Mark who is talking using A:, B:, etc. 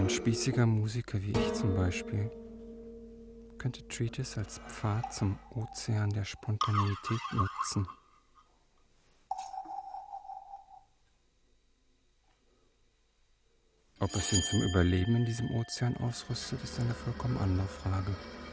A: Ein spießiger Musiker wie ich zum Beispiel könnte Treatise als Pfad zum Ozean der Spontaneität nutzen. Ob es ihn zum Überleben in diesem Ozean ausrüstet, ist eine vollkommen andere Frage.